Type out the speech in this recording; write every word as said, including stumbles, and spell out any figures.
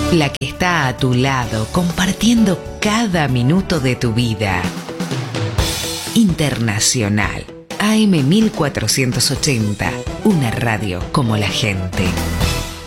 la que está a tu lado, compartiendo cada minuto de tu vida. Internacional, A M mil cuatrocientos ochenta, una radio como la gente.